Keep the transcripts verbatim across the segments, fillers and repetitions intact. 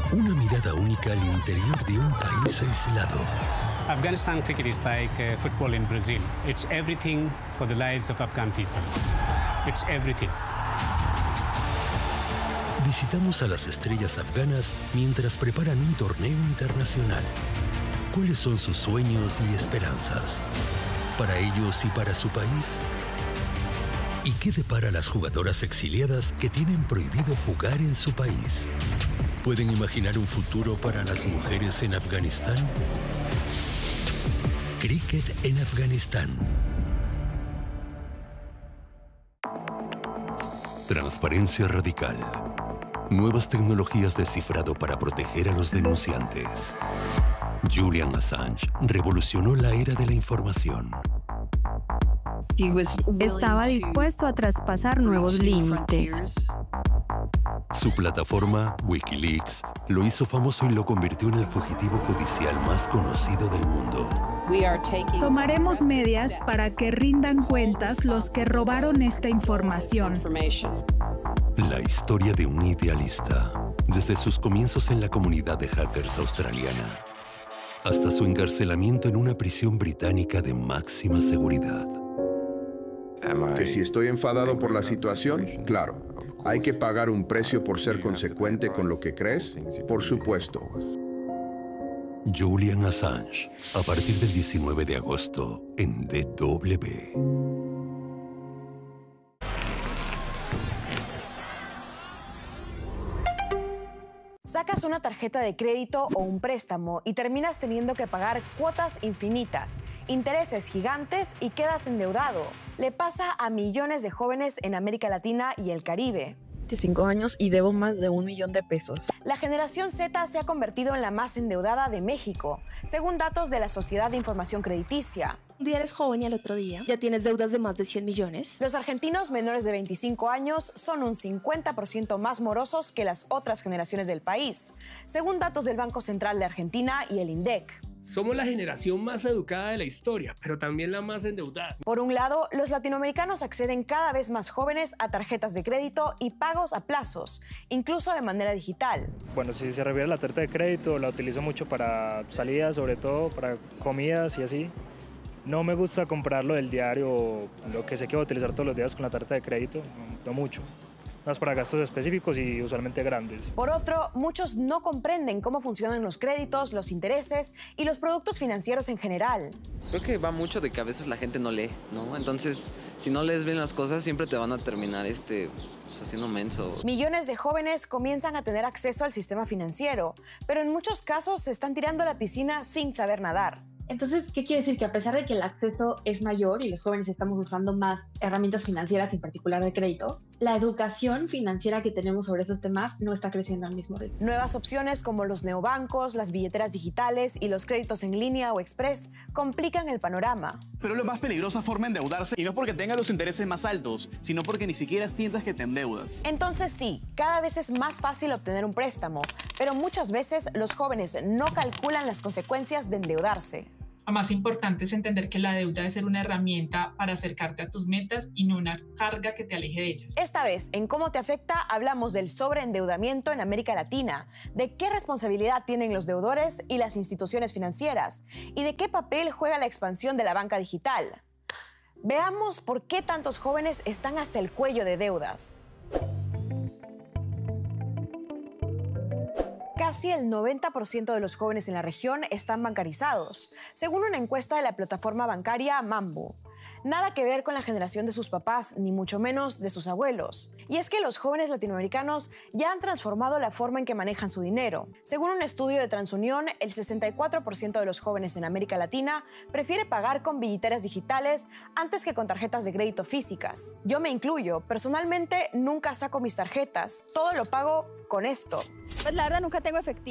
Una mirada única al interior de un país aislado. Afghanistan cricket is like uh, football in Brazil. It's everything for the lives of Afghan people. It's everything. Visitamos a las estrellas afganas mientras preparan un torneo internacional. ¿Cuáles son sus sueños y esperanzas? ¿Para ellos y para su país? ¿Y qué depara a las jugadoras exiliadas que tienen prohibido jugar en su país? ¿Pueden imaginar un futuro para las mujeres en Afganistán? Cricket en Afganistán. Transparencia radical. Nuevas tecnologías de cifrado para proteger a los denunciantes. Julian Assange revolucionó la era de la información. Estaba dispuesto a traspasar nuevos límites. Su plataforma, Wikileaks, lo hizo famoso y lo convirtió en el fugitivo judicial más conocido del mundo. Tomaremos medidas para que rindan cuentas los que robaron esta información. La historia de un idealista, desde sus comienzos en la comunidad de hackers australiana, hasta su encarcelamiento en una prisión británica de máxima seguridad. Que si estoy enfadado por la situación, claro. ¿Hay que pagar un precio por ser consecuente con lo que crees? Por supuesto. Julian Assange, a partir del diecinueve de agosto en D W. Sacas una tarjeta de crédito o un préstamo y terminas teniendo que pagar cuotas infinitas, intereses gigantes y quedas endeudado. Le pasa a millones de jóvenes en América Latina y el Caribe. veinticinco años y debo más de un millón de pesos. La generación Z se ha convertido en la más endeudada de México, según datos de la Sociedad de Información Crediticia. Un día eres joven y al otro día ya tienes deudas de más de cien millones. Los argentinos menores de veinticinco años son un cincuenta por ciento más morosos que las otras generaciones del país, según datos del Banco Central de Argentina y el INDEC. Somos la generación más educada de la historia, pero también la más endeudada. Por un lado, los latinoamericanos acceden cada vez más jóvenes a tarjetas de crédito y pagos a plazos, incluso de manera digital. Bueno, si se refiere a la tarjeta de crédito, la utilizo mucho para salidas, sobre todo para comidas y así. No me gusta comprarlo del diario, lo que sé que voy a utilizar todos los días con la tarjeta de crédito, no mucho. Más para gastos específicos y usualmente grandes. Por otro, muchos no comprenden cómo funcionan los créditos, los intereses y los productos financieros en general. Creo que va mucho de que a veces la gente no lee, ¿no? Entonces, si no lees bien las cosas, siempre te van a terminar este, pues, haciendo menso. Millones de jóvenes comienzan a tener acceso al sistema financiero, pero en muchos casos se están tirando a la piscina sin saber nadar. Entonces, ¿qué quiere decir? Que a pesar de que el acceso es mayor y los jóvenes estamos usando más herramientas financieras, en particular de crédito, la educación financiera que tenemos sobre esos temas no está creciendo al mismo ritmo. Nuevas opciones como los neobancos, las billeteras digitales y los créditos en línea o express complican el panorama. Pero es la más peligrosa forma de endeudarse, y no es porque tenga los intereses más altos, sino porque ni siquiera sientas que te endeudas. Entonces sí, cada vez es más fácil obtener un préstamo, pero muchas veces los jóvenes no calculan las consecuencias de endeudarse. Lo más importante es entender que la deuda debe ser una herramienta para acercarte a tus metas y no una carga que te aleje de ellas. Esta vez, en Cómo te afecta, hablamos del sobreendeudamiento en América Latina, de qué responsabilidad tienen los deudores y las instituciones financieras, y de qué papel juega la expansión de la banca digital. Veamos por qué tantos jóvenes están hasta el cuello de deudas. Casi el noventa por ciento de los jóvenes en la región están bancarizados, según una encuesta de la plataforma bancaria Mambu. Nada que ver con la generación de sus papás, ni mucho menos de sus abuelos. Y es que los jóvenes latinoamericanos ya han transformado la forma en que manejan su dinero. Según un estudio de TransUnión, el sesenta y cuatro por ciento de los jóvenes en América Latina prefiere pagar con billeteras digitales antes que con tarjetas de crédito físicas. Yo me incluyo. Personalmente, nunca saco mis tarjetas. Todo lo pago con esto. Pues la verdad nunca tengo efectivo.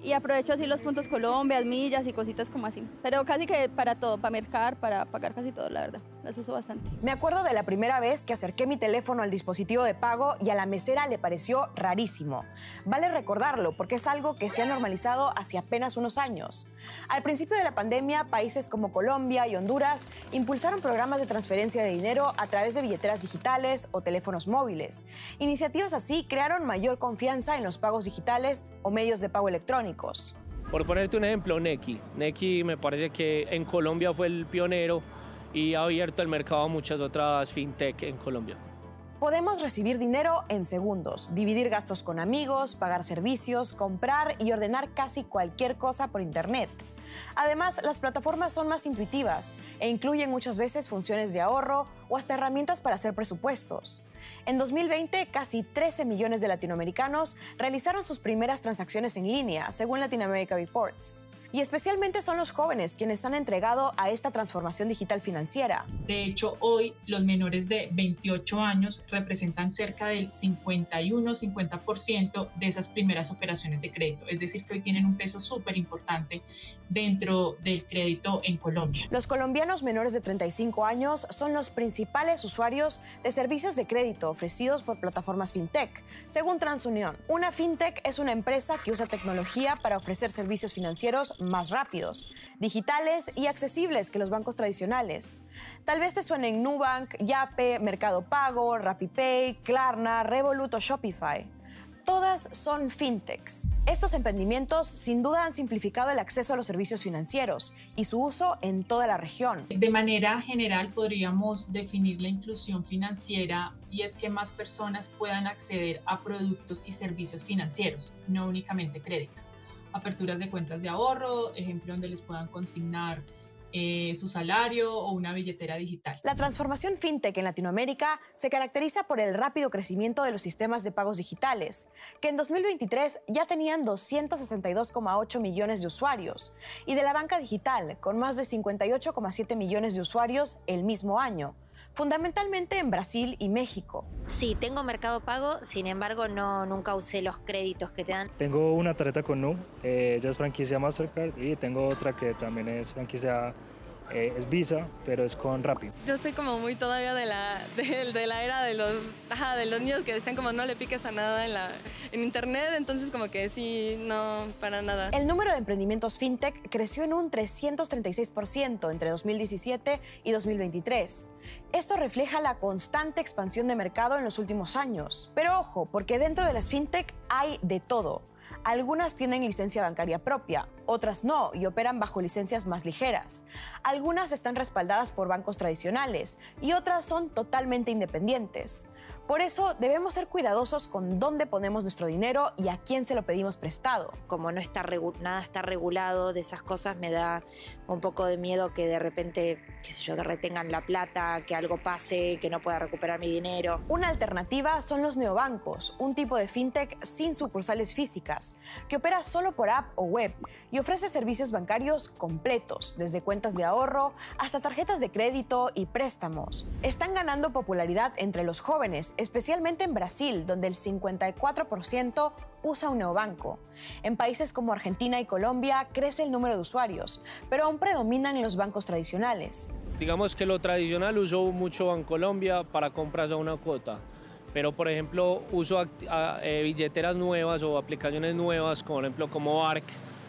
y aprovecho así los puntos Colombia, millas y cositas como así. Pero casi que para todo, para mercar, para pagar casi todo, la verdad. Las uso bastante. Me acuerdo de la primera vez que acerqué mi teléfono al dispositivo de pago y a la mesera le pareció rarísimo. Vale recordarlo porque es algo que se ha normalizado hace apenas unos años. Al principio de la pandemia, países como Colombia y Honduras impulsaron programas de transferencia de dinero a través de billeteras digitales o teléfonos móviles. Iniciativas así crearon mayor confianza en los pagos digitales o medios de pago electrónicos. Por ponerte un ejemplo, Nequi. Nequi me parece que en Colombia fue el pionero y ha abierto el mercado a muchas otras fintech en Colombia. Podemos recibir dinero en segundos, dividir gastos con amigos, pagar servicios, comprar y ordenar casi cualquier cosa por internet. Además, las plataformas son más intuitivas e incluyen muchas veces funciones de ahorro o hasta herramientas para hacer presupuestos. En dos mil veinte, casi trece millones de latinoamericanos realizaron sus primeras transacciones en línea, según Latin America Reports. Y especialmente son los jóvenes quienes han entregado a esta transformación digital financiera. De hecho, hoy los menores de veintiocho años representan cerca del cincuenta y uno a cincuenta por ciento de esas primeras operaciones de crédito. Es decir, que hoy tienen un peso súper importante dentro del crédito en Colombia. Los colombianos menores de treinta y cinco años son los principales usuarios de servicios de crédito ofrecidos por plataformas fintech, según TransUnión. Una fintech es una empresa que usa tecnología para ofrecer servicios financieros más rápidos, digitales y accesibles que los bancos tradicionales. Tal vez te suenen Nubank, Yape, Mercado Pago, RappiPay, Klarna, Revolut o Shopify. Todas son fintechs. Estos emprendimientos sin duda han simplificado el acceso a los servicios financieros y su uso en toda la región. De manera general podríamos definir la inclusión financiera y es que más personas puedan acceder a productos y servicios financieros, no únicamente crédito. Aperturas de cuentas de ahorro, ejemplo donde les puedan consignar eh, su salario o una billetera digital. La transformación fintech en Latinoamérica se caracteriza por el rápido crecimiento de los sistemas de pagos digitales, que en dos mil veintitrés ya tenían doscientos sesenta y dos coma ocho millones de usuarios, y de la banca digital, con más de cincuenta y ocho coma siete millones de usuarios el mismo año, fundamentalmente en Brasil y México. Sí, tengo Mercado Pago, sin embargo no, nunca usé los créditos que te dan. Tengo una tarjeta con Nu, eh, ella es franquicia Mastercard, y tengo otra que también es franquicia, eh, es Visa, pero es con Rappi. Yo soy como muy todavía de la, de, de la era de los, ajá, de los niños que decían como no le piques a nada en, la, en internet, entonces como que sí, no, para nada. El número de emprendimientos fintech creció en un trescientos treinta y seis por ciento entre dos mil diecisiete y dos mil veintitrés. Esto refleja la constante expansión de mercado en los últimos años. Pero ojo, porque dentro de las fintech hay de todo. Algunas tienen licencia bancaria propia, otras no y operan bajo licencias más ligeras. Algunas están respaldadas por bancos tradicionales y otras son totalmente independientes. Por eso debemos ser cuidadosos con dónde ponemos nuestro dinero y a quién se lo pedimos prestado. Como no está nada está regulado de esas cosas, me da un poco de miedo que de repente, qué sé yo, te retengan la plata, que algo pase, que no pueda recuperar mi dinero. Una alternativa son los neobancos, un tipo de fintech sin sucursales físicas, que opera solo por app o web y ofrece servicios bancarios completos, desde cuentas de ahorro hasta tarjetas de crédito y préstamos. Están ganando popularidad entre los jóvenes, especialmente en Brasil, donde el cincuenta y cuatro por ciento usa un neobanco. En países como Argentina y Colombia crece el número de usuarios, pero aún predominan los bancos tradicionales. Digamos que lo tradicional uso mucho Bancolombia para compras a una cuota, pero por ejemplo uso eh, billeteras nuevas o aplicaciones nuevas, como por ejemplo como Arc,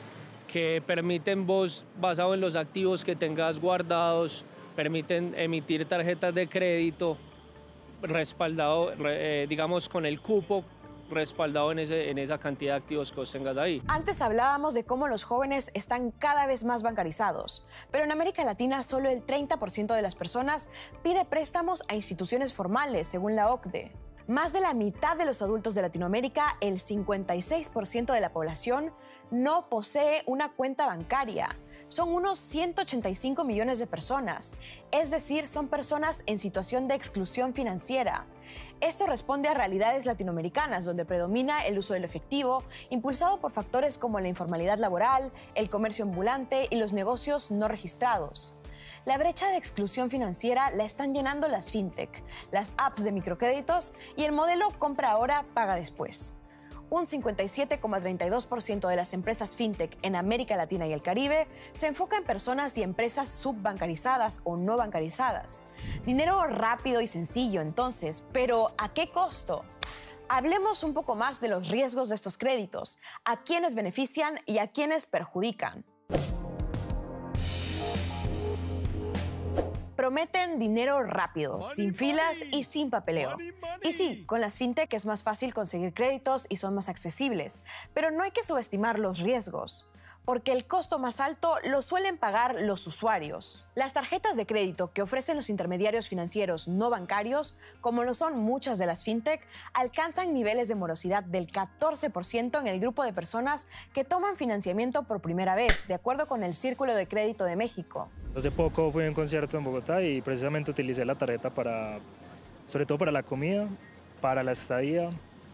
que permiten vos, basado en los activos que tengas guardados, permiten emitir tarjetas de crédito respaldado, eh, digamos, con el cupo respaldado en, ese, en esa cantidad de activos que vos tengas ahí. Antes hablábamos de cómo los jóvenes están cada vez más bancarizados, pero en América Latina solo el treinta por ciento de las personas pide préstamos a instituciones formales, según la O C D E. Más de la mitad de los adultos de Latinoamérica, el cincuenta y seis por ciento de la población, no posee una cuenta bancaria. Son unos ciento ochenta y cinco millones de personas, es decir, son personas en situación de exclusión financiera. Esto responde a realidades latinoamericanas donde predomina el uso del efectivo, impulsado por factores como la informalidad laboral, el comercio ambulante y los negocios no registrados. La brecha de exclusión financiera la están llenando las fintech, las apps de microcréditos y el modelo compra ahora, paga después. Un cincuenta y siete coma treinta y dos por ciento de las empresas fintech en América Latina y el Caribe se enfoca en personas y empresas subbancarizadas o no bancarizadas. Dinero rápido y sencillo, entonces, pero ¿a qué costo? Hablemos un poco más de los riesgos de estos créditos, a quiénes benefician y a quiénes perjudican. Prometen dinero rápido, sin filas y sin papeleo. Y sí, con las fintech es más fácil conseguir créditos y son más accesibles, pero no hay que subestimar los riesgos, porque el costo más alto lo suelen pagar los usuarios. Las tarjetas de crédito que ofrecen los intermediarios financieros no bancarios, como lo son muchas de las fintech, alcanzan niveles de morosidad del catorce por ciento en el grupo de personas que toman financiamiento por primera vez, de acuerdo con el Círculo de Crédito de México. Hace poco fui a un concierto en Bogotá y precisamente utilicé la tarjeta para, sobre todo para la comida, para la estadía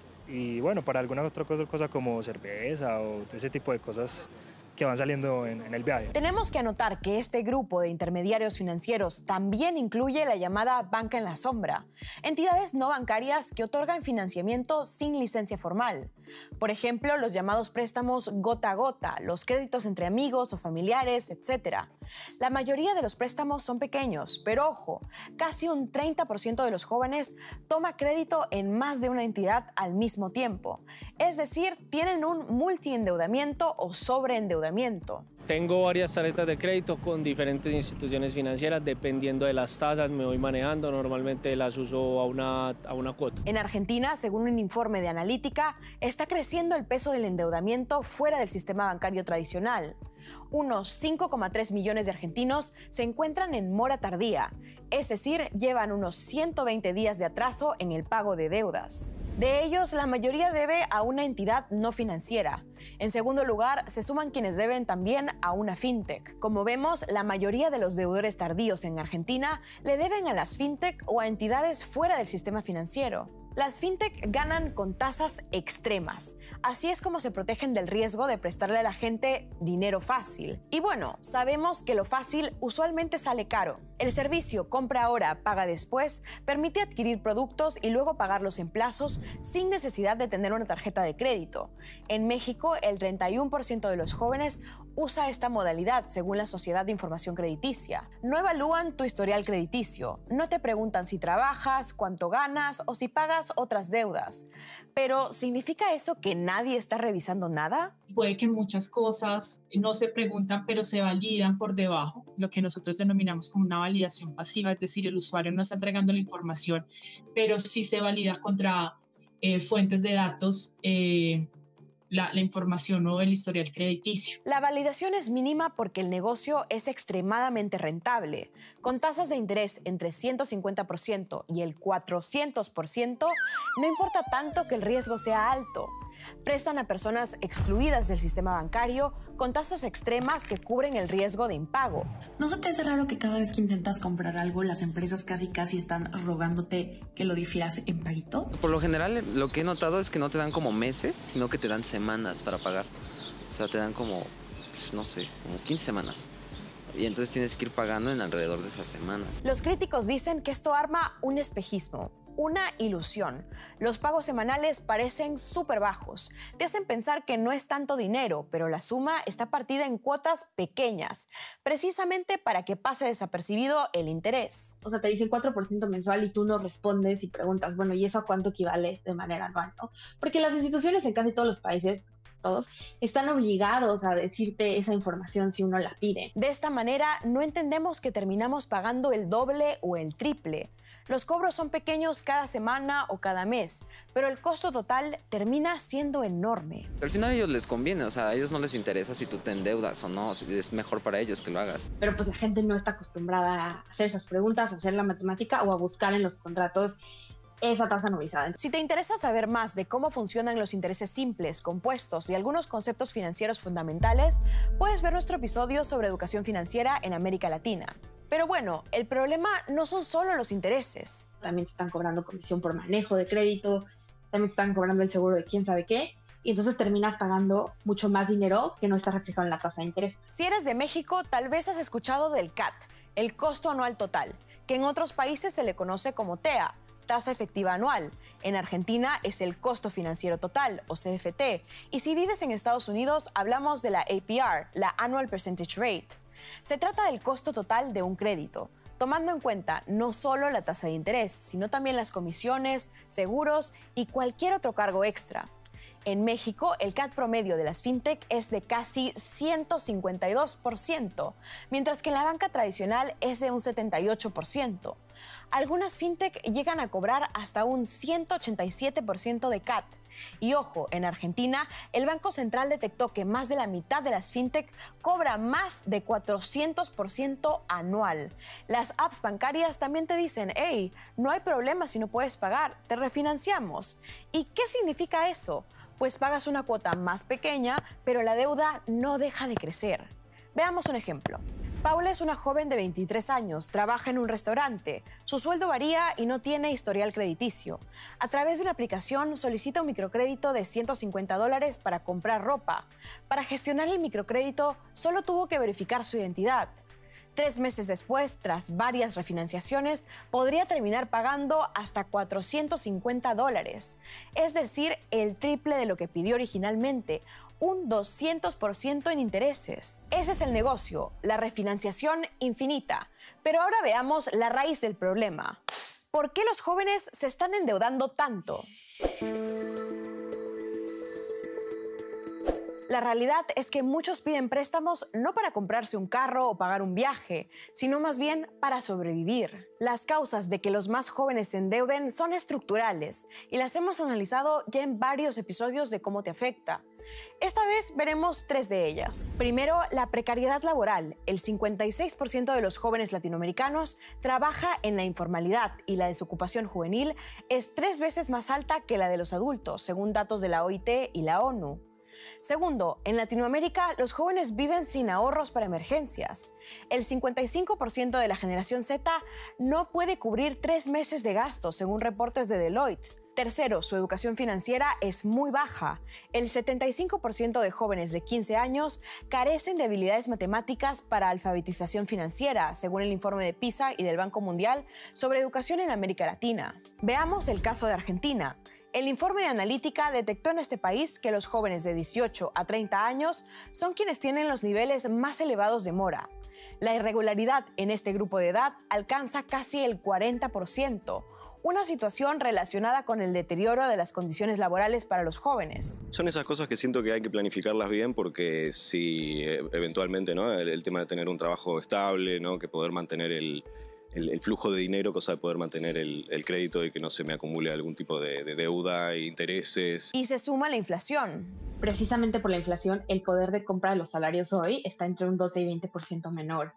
y bueno, para alguna otra cosa, cosa como cerveza o ese tipo de cosas que van saliendo en, en el viaje. Tenemos que anotar que este grupo de intermediarios financieros también incluye la llamada banca en la sombra, entidades no bancarias que otorgan financiamiento sin licencia formal. Por ejemplo, los llamados préstamos gota a gota, los créditos entre amigos o familiares, etcétera. La mayoría de los préstamos son pequeños, pero ojo, casi un treinta por ciento de los jóvenes toma crédito en más de una entidad al mismo tiempo. Es decir, tienen un multiendeudamiento o sobreendeudamiento. Tengo varias tarjetas de crédito con diferentes instituciones financieras, dependiendo de las tasas me voy manejando, normalmente las uso a una, a una cuota. En Argentina, según un informe de Analítica, está creciendo el peso del endeudamiento fuera del sistema bancario tradicional. Unos cinco coma tres millones de argentinos se encuentran en mora tardía, es decir, llevan unos ciento veinte días de atraso en el pago de deudas. De ellos, la mayoría debe a una entidad no financiera. En segundo lugar, se suman quienes deben también a una fintech. Como vemos, la mayoría de los deudores tardíos en Argentina le deben a las fintech o a entidades fuera del sistema financiero. Las fintech ganan con tasas extremas. Así es como se protegen del riesgo de prestarle a la gente dinero fácil. Y bueno, sabemos que lo fácil usualmente sale caro. El servicio compra ahora, paga después permite adquirir productos y luego pagarlos en plazos sin necesidad de tener una tarjeta de crédito. En México, el treinta y uno por ciento de los jóvenes usa esta modalidad según la Sociedad de Información Crediticia. No evalúan tu historial crediticio, no te preguntan si trabajas, cuánto ganas o si pagas otras deudas. Pero, ¿significa eso que nadie está revisando nada? Puede que muchas cosas no se preguntan, pero se validan por debajo, lo que nosotros denominamos como una validación pasiva, es decir, el usuario no está entregando la información, pero sí se valida contra eh, fuentes de datos, eh, La, la información o el historial crediticio. La validación es mínima porque el negocio es extremadamente rentable. Con tasas de interés entre ciento cincuenta por ciento y el cuatrocientos por ciento, no importa tanto que el riesgo sea alto. Prestan a personas excluidas del sistema bancario con tasas extremas que cubren el riesgo de impago. ¿No se te hace raro que cada vez que intentas comprar algo, las empresas casi casi están rogándote que lo difieras en paguitos? Por lo general, lo que he notado es que no te dan como meses, sino que te dan semanas para pagar. O sea, te dan como, no sé, como quince semanas. Y entonces tienes que ir pagando en alrededor de esas semanas. Los críticos dicen que esto arma un espejismo, una ilusión. Los pagos semanales parecen súper bajos. Te hacen pensar que no es tanto dinero, pero la suma está partida en cuotas pequeñas, precisamente para que pase desapercibido el interés. O sea, te dicen cuatro por ciento mensual y tú no respondes y preguntas, bueno, ¿y eso a cuánto equivale de manera anual, no? Porque las instituciones en casi todos los países, todos, están obligados a decirte esa información si uno la pide. De esta manera, no entendemos que terminamos pagando el doble o el triple. Los cobros son pequeños cada semana o cada mes, pero el costo total termina siendo enorme. Al final a ellos les conviene, o sea, a ellos no les interesa si tú te endeudas o no, es mejor para ellos que lo hagas. Pero pues la gente no está acostumbrada a hacer esas preguntas, a hacer la matemática o a buscar en los contratos esa tasa anualizada. Si te interesa saber más de cómo funcionan los intereses simples, compuestos y algunos conceptos financieros fundamentales, puedes ver nuestro episodio sobre educación financiera en América Latina. Pero bueno, el problema no son solo los intereses. También te están cobrando comisión por manejo de crédito, también te están cobrando el seguro de quién sabe qué, y entonces terminas pagando mucho más dinero que no está reflejado en la tasa de interés. Si eres de México, tal vez has escuchado del C A T, el costo anual total, que en otros países se le conoce como T E A, tasa efectiva anual. En Argentina es el costo financiero total, o C F T. Y si vives en Estados Unidos, hablamos de la A P R, la Annual Percentage Rate. Se trata del costo total de un crédito, tomando en cuenta no solo la tasa de interés, sino también las comisiones, seguros y cualquier otro cargo extra. En México, el C A T promedio de las fintech es de casi ciento cincuenta y dos por ciento, mientras que en la banca tradicional es de un setenta y ocho por ciento. Algunas fintech llegan a cobrar hasta un ciento ochenta y siete por ciento de C A T. Y ojo, en Argentina, el Banco Central detectó que más de la mitad de las fintech cobra más de cuatrocientos por ciento anual. Las apps bancarias también te dicen, hey, no hay problema si no puedes pagar, te refinanciamos. ¿Y qué significa eso? Pues pagas una cuota más pequeña, pero la deuda no deja de crecer. Veamos un ejemplo. Paula es una joven de veintitrés años, trabaja en un restaurante. Su sueldo varía y no tiene historial crediticio. A través de una aplicación solicita un microcrédito de ciento cincuenta dólares para comprar ropa. Para gestionar el microcrédito solo tuvo que verificar su identidad. Tres meses después, tras varias refinanciaciones, podría terminar pagando hasta cuatrocientos cincuenta dólares. Es decir, el triple de lo que pidió originalmente, un doscientos por ciento en intereses. Ese es el negocio, la refinanciación infinita. Pero ahora veamos la raíz del problema. ¿Por qué los jóvenes se están endeudando tanto? La realidad es que muchos piden préstamos no para comprarse un carro o pagar un viaje, sino más bien para sobrevivir. Las causas de que los más jóvenes se endeuden son estructurales y las hemos analizado ya en varios episodios de Cómo te afecta. Esta vez veremos tres de ellas. Primero, la precariedad laboral. El cincuenta y seis por ciento de los jóvenes latinoamericanos trabaja en la informalidad y la desocupación juvenil es tres veces más alta que la de los adultos, según datos de la O I T y la ONU. Segundo, en Latinoamérica los jóvenes viven sin ahorros para emergencias. El cincuenta y cinco por ciento de la generación Z no puede cubrir tres meses de gastos, según reportes de Deloitte. Tercero, su educación financiera es muy baja. El setenta y cinco por ciento de jóvenes de quince años carecen de habilidades matemáticas para alfabetización financiera, según el informe de PISA y del Banco Mundial sobre educación en América Latina. Veamos el caso de Argentina. El informe de Analítica detectó en este país que los jóvenes de dieciocho a treinta años son quienes tienen los niveles más elevados de mora. La irregularidad en este grupo de edad alcanza casi el cuarenta por ciento, una situación relacionada con el deterioro de las condiciones laborales para los jóvenes. Son esas cosas que siento que hay que planificarlas bien porque si eventualmente, ¿no? el, el tema de tener un trabajo estable, ¿no? que poder mantener el... El, el flujo de dinero, cosa de poder mantener el, el crédito y que no se me acumule algún tipo de, de deuda e intereses. Y se suma la inflación. Precisamente por la inflación, el poder de compra de los salarios hoy está entre un doce y veinte por ciento menor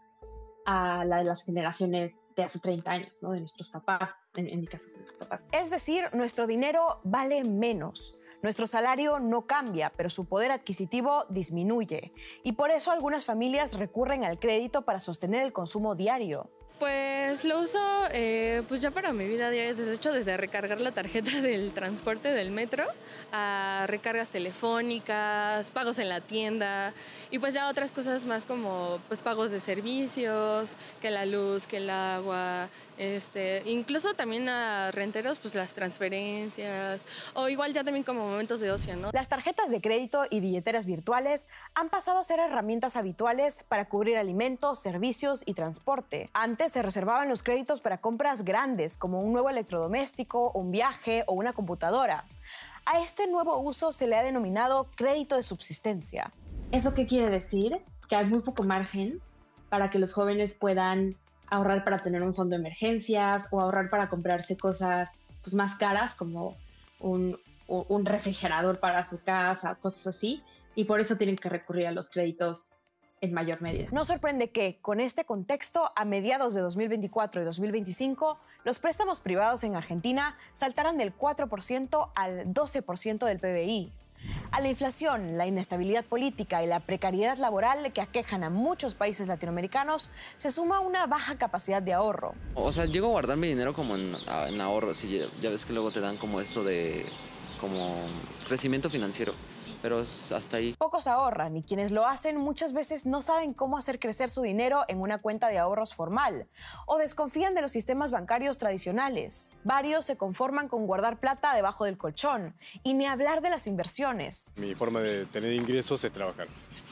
a la de las generaciones de hace treinta años, ¿no? De nuestros papás, en, en mi caso, de nuestros papás. Es decir, nuestro dinero vale menos. Nuestro salario no cambia, pero su poder adquisitivo disminuye. Y por eso algunas familias recurren al crédito para sostener el consumo diario. Pues lo uso eh, pues ya para mi vida diaria, de hecho desde recargar la tarjeta del transporte del metro a recargas telefónicas, pagos en la tienda y pues ya otras cosas más como pues pagos de servicios, que la luz, que el agua, este, incluso también a renteros pues las transferencias o igual ya también como momentos de ocio, ¿no? Las tarjetas de crédito y billeteras virtuales han pasado a ser herramientas habituales para cubrir alimentos, servicios y transporte. Antes se reservaban los créditos para compras grandes, como un nuevo electrodoméstico, un viaje o una computadora. A este nuevo uso se le ha denominado crédito de subsistencia. ¿Eso qué quiere decir? Que hay muy poco margen para que los jóvenes puedan ahorrar para tener un fondo de emergencias o ahorrar para comprarse cosas pues, más caras, como un, un refrigerador para su casa, cosas así, y por eso tienen que recurrir a los créditos en mayor medida. No sorprende que, con este contexto, a mediados de dos mil veinticuatro y dos mil veinticinco, los préstamos privados en Argentina saltaran del cuatro por ciento al doce por ciento del P B I. A la inflación, la inestabilidad política y la precariedad laboral que aquejan a muchos países latinoamericanos, se suma una baja capacidad de ahorro. O sea, llego a guardar mi dinero como en, en ahorros y ya, ya ves que luego te dan como esto de como crecimiento financiero. pero es hasta ahí. Pocos ahorran y quienes lo hacen muchas veces no saben cómo hacer crecer su dinero en una cuenta de ahorros formal o desconfían de los sistemas bancarios tradicionales. Varios se conforman con guardar plata debajo del colchón y ni hablar de las inversiones. Mi forma de tener ingresos es trabajar.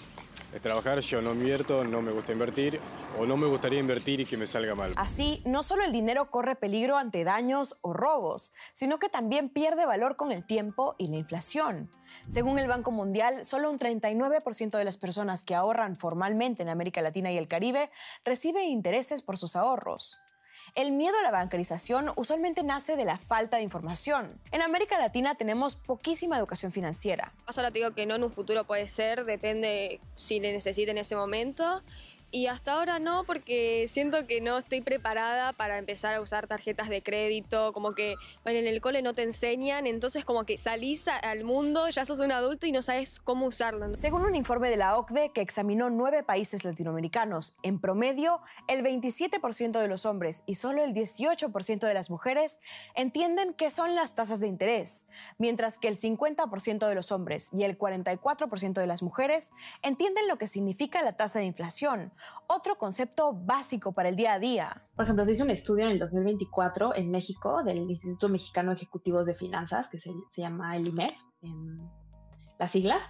Es trabajar, yo no invierto, no me gusta invertir o no me gustaría invertir y que me salga mal. Así, no solo el dinero corre peligro ante daños o robos, sino que también pierde valor con el tiempo y la inflación. Según el Banco Mundial, solo un treinta y nueve por ciento de las personas que ahorran formalmente en América Latina y el Caribe recibe intereses por sus ahorros. El miedo a la bancarización usualmente nace de la falta de información. En América Latina tenemos poquísima educación financiera. Ahora te digo que no, en un futuro puede ser, depende si le necesite en ese momento. Y hasta ahora no, porque siento que no estoy preparada para empezar a usar tarjetas de crédito, como que bueno, en el cole no te enseñan, entonces como que salís al mundo, ya sos un adulto y no sabes cómo usarlo. Según un informe de la O C D E que examinó nueve países latinoamericanos, en promedio, el veintisiete por ciento de los hombres y solo el dieciocho por ciento de las mujeres entienden qué son las tasas de interés, mientras que el cincuenta por ciento de los hombres y el cuarenta y cuatro por ciento de las mujeres entienden lo que significa la tasa de inflación, otro concepto básico para el día a día. Por ejemplo, se hizo un estudio en el dos mil veinticuatro en México del Instituto Mexicano de Ejecutivos de Finanzas, que se, se llama el I M E F, en las siglas,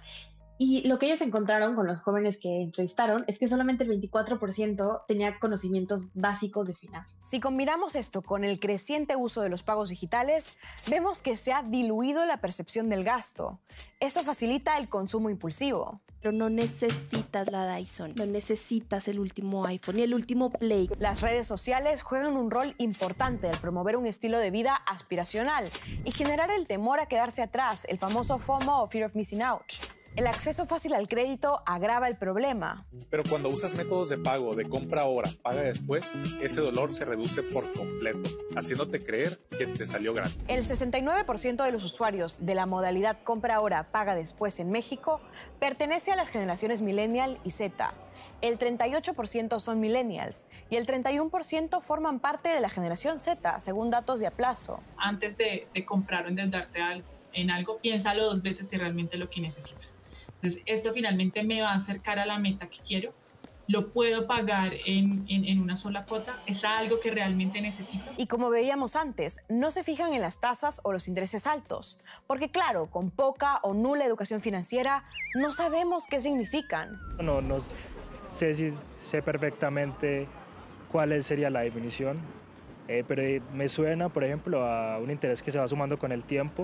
y lo que ellos encontraron con los jóvenes que entrevistaron es que solamente el veinticuatro por ciento tenía conocimientos básicos de finanzas. Si combinamos esto con el creciente uso de los pagos digitales, vemos que se ha diluido la percepción del gasto. Esto facilita el consumo impulsivo. Pero no necesitas la Dyson, no necesitas el último iPhone ni el último Play. Las redes sociales juegan un rol importante al promover un estilo de vida aspiracional y generar el temor a quedarse atrás, el famoso FOMO o Fear of Missing Out. El acceso fácil al crédito agrava el problema. Pero cuando usas métodos de pago de compra ahora, paga después, ese dolor se reduce por completo, haciéndote creer que te salió gratis. El sesenta y nueve por ciento de los usuarios de la modalidad compra ahora, paga después en México pertenece a las generaciones Millennial y Z. El treinta y ocho por ciento son millennials y el treinta y uno por ciento forman parte de la generación Z, según datos de Aplazo. Antes de, de comprar o endeudarte en algo, piénsalo dos veces si realmente es lo que necesitas. Entonces, esto finalmente me va a acercar a la meta que quiero. ¿Lo puedo pagar en, en, en una sola cuota? ¿Es algo que realmente necesito? Y como veíamos antes, no se fijan en las tasas o los intereses altos. Porque claro, con poca o nula educación financiera, no sabemos qué significan. No, no sé si sé perfectamente cuál sería la definición, eh, pero me suena, por ejemplo, a un interés que se va sumando con el tiempo.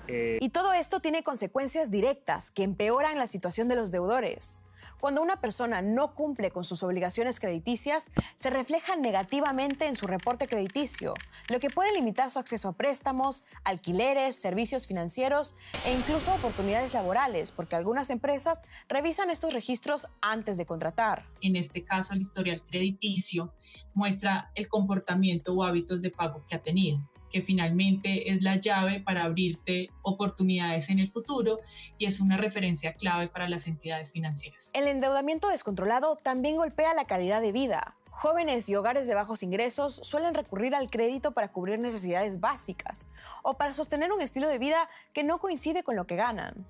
Y todo esto tiene consecuencias directas que empeoran la situación de los deudores. Cuando una persona no cumple con sus obligaciones crediticias, se refleja negativamente en su reporte crediticio, lo que puede limitar su acceso a préstamos, alquileres, servicios financieros e incluso oportunidades laborales, porque algunas empresas revisan estos registros antes de contratar. En este caso, el historial crediticio muestra el comportamiento o hábitos de pago que ha tenido, que finalmente es la llave para abrirte oportunidades en el futuro y es una referencia clave para las entidades financieras. El endeudamiento descontrolado también golpea la calidad de vida. Jóvenes y hogares de bajos ingresos suelen recurrir al crédito para cubrir necesidades básicas o para sostener un estilo de vida que no coincide con lo que ganan.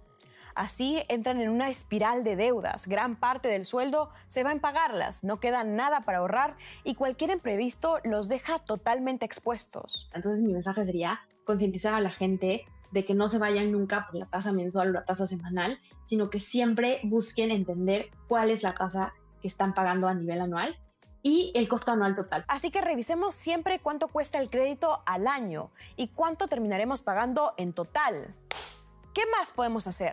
Así entran en una espiral de deudas. Gran parte del sueldo se va en pagarlas, no queda nada para ahorrar y cualquier imprevisto los deja totalmente expuestos. Entonces mi mensaje sería concientizar a la gente de que no se vayan nunca por la tasa mensual o la tasa semanal, sino que siempre busquen entender cuál es la tasa que están pagando a nivel anual y el costo anual total. Así que revisemos siempre cuánto cuesta el crédito al año y cuánto terminaremos pagando en total. ¿Qué más podemos hacer?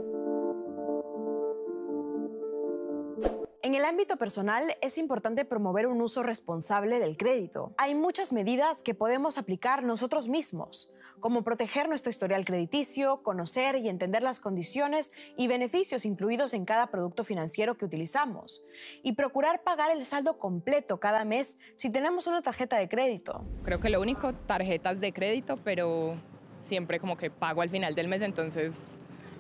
En el ámbito personal es importante promover un uso responsable del crédito. Hay muchas medidas que podemos aplicar nosotros mismos, como proteger nuestro historial crediticio, conocer y entender las condiciones y beneficios incluidos en cada producto financiero que utilizamos, y procurar pagar el saldo completo cada mes si tenemos una tarjeta de crédito. Creo que lo único, tarjetas de crédito, pero siempre como que pago al final del mes, entonces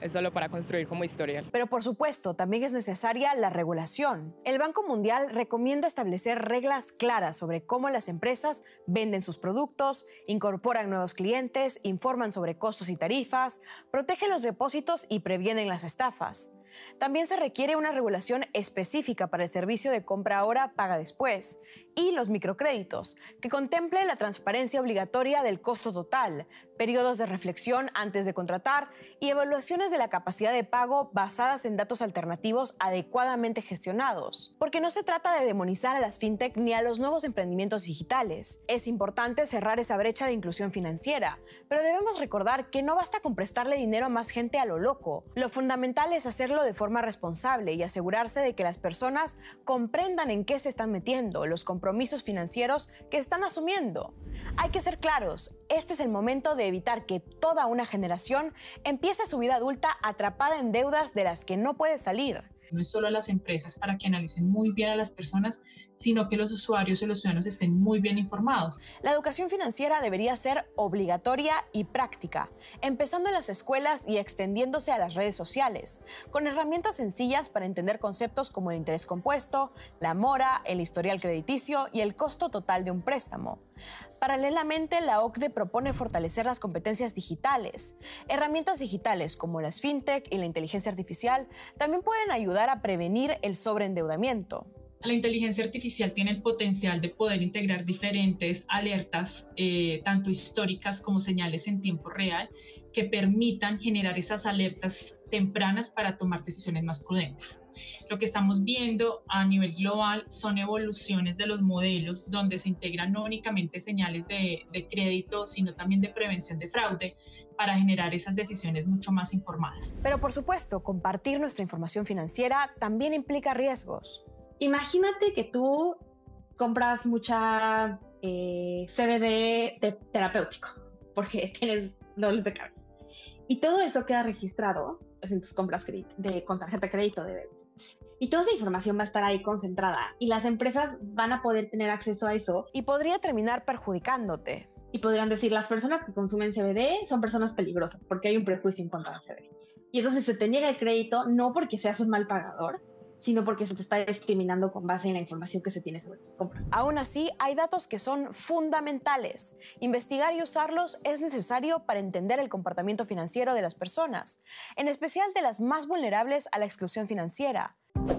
es solo para construir como historial. Pero por supuesto, también es necesaria la regulación. El Banco Mundial recomienda establecer reglas claras sobre cómo las empresas venden sus productos, incorporan nuevos clientes, informan sobre costos y tarifas, protegen los depósitos y previenen las estafas. También se requiere una regulación específica para el servicio de compra ahora, paga después y los microcréditos, que contemple la transparencia obligatoria del costo total, periodos de reflexión antes de contratar y evaluaciones de la capacidad de pago basadas en datos alternativos adecuadamente gestionados. Porque no se trata de demonizar a las fintech ni a los nuevos emprendimientos digitales. Es importante cerrar esa brecha de inclusión financiera, pero debemos recordar que no basta con prestarle dinero a más gente a lo loco. Lo fundamental es hacerlo de forma responsable y asegurarse de que las personas comprendan en qué se están metiendo, los compromisos financieros que están asumiendo. Hay que ser claros, este es el momento de evitar que toda una generación empiece su vida adulta atrapada en deudas de las que no puede salir. No es solo a las empresas para que analicen muy bien a las personas, sino que los usuarios y los ciudadanos estén muy bien informados. La educación financiera debería ser obligatoria y práctica, empezando en las escuelas y extendiéndose a las redes sociales, con herramientas sencillas para entender conceptos como el interés compuesto, la mora, el historial crediticio y el costo total de un préstamo. Paralelamente, la O C D E propone fortalecer las competencias digitales. Herramientas digitales como las fintech y la inteligencia artificial también pueden ayudar a prevenir el sobreendeudamiento. La inteligencia artificial tiene el potencial de poder integrar diferentes alertas, eh, tanto históricas como señales en tiempo real, que permitan generar esas alertas tempranas para tomar decisiones más prudentes. Lo que estamos viendo a nivel global son evoluciones de los modelos donde se integran no únicamente señales de, de crédito, sino también de prevención de fraude para generar esas decisiones mucho más informadas. Pero por supuesto, compartir nuestra información financiera también implica riesgos. Imagínate que tú compras mucha eh, C B D de terapéutico porque tienes dolores de cabeza. Y todo eso queda registrado pues, en tus compras de, con tarjeta de crédito, de débito. Y toda esa información va a estar ahí concentrada y las empresas van a poder tener acceso a eso. Y podría terminar perjudicándote. Y podrían decir, las personas que consumen C B D son personas peligrosas porque hay un prejuicio en contra del C B D. Y entonces se te niega el crédito no porque seas un mal pagador, sino porque se te está discriminando con base en la información que se tiene sobre tus compras. Aún así, hay datos que son fundamentales. Investigar y usarlos es necesario para entender el comportamiento financiero de las personas, en especial de las más vulnerables a la exclusión financiera.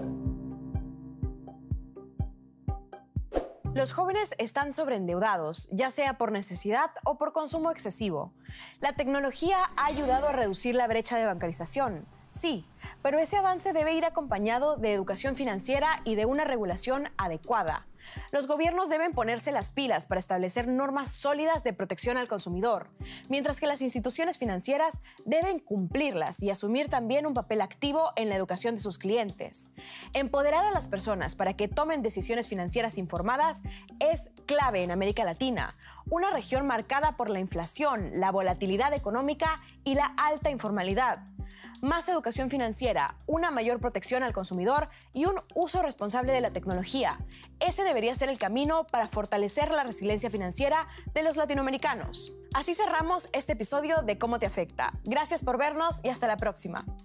Los jóvenes están sobreendeudados, ya sea por necesidad o por consumo excesivo. La tecnología ha ayudado a reducir la brecha de bancarización. Sí, pero ese avance debe ir acompañado de educación financiera y de una regulación adecuada. Los gobiernos deben ponerse las pilas para establecer normas sólidas de protección al consumidor, mientras que las instituciones financieras deben cumplirlas y asumir también un papel activo en la educación de sus clientes. Empoderar a las personas para que tomen decisiones financieras informadas es clave en América Latina, una región marcada por la inflación, la volatilidad económica y la alta informalidad. Más educación financiera, una mayor protección al consumidor y un uso responsable de la tecnología. Ese debería ser el camino para fortalecer la resiliencia financiera de los latinoamericanos. Así cerramos este episodio de Cómo te afecta. Gracias por vernos y hasta la próxima.